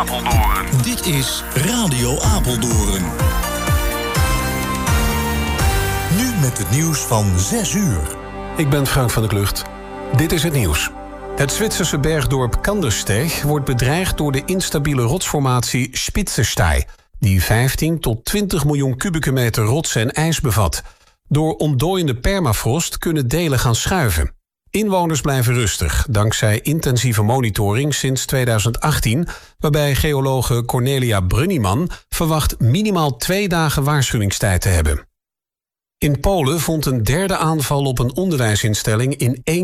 Apeldoorn. Dit is Radio Apeldoorn. Nu met het nieuws van 6 uur. Ik ben Frank van der Klucht. Dit is het nieuws. Het Zwitserse bergdorp Kandersteg wordt bedreigd door de instabiele rotsformatie Spitzenstein, die 15 tot 20 miljoen kubieke meter rots en ijs bevat. Door ontdooiende permafrost kunnen delen gaan schuiven. Inwoners blijven rustig, dankzij intensieve monitoring sinds 2018... waarbij geologe Cornelia Brunniman verwacht minimaal 2 dagen waarschuwingstijd te hebben. In Polen vond een derde aanval op een onderwijsinstelling in 1